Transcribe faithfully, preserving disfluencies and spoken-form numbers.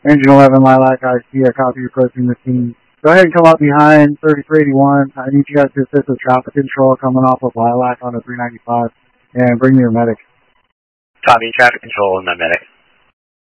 Engine eleven, Lilac, I see a copy approaching the scene. Go ahead and come up behind thirty-three eighty-one. I need you guys to assist with traffic control coming off of Lilac on the three ninety-five and bring me your medic. Copy, traffic control and my medic.